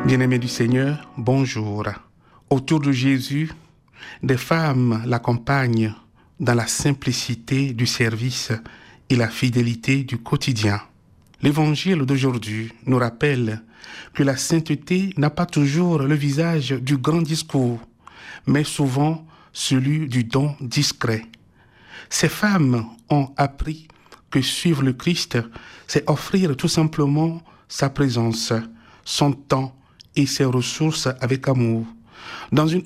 Bien-aimés du Seigneur, bonjour. Autour de Jésus, des femmes l'accompagnent dans la simplicité du service et la fidélité du quotidien. L'Évangile d'aujourd'hui nous rappelle que la sainteté n'a pas toujours le visage du grand discours, mais souvent celui du don discret. Ces femmes ont appris que suivre le Christ, c'est offrir tout simplement sa présence, son temps et ses ressources avec amour. Dans une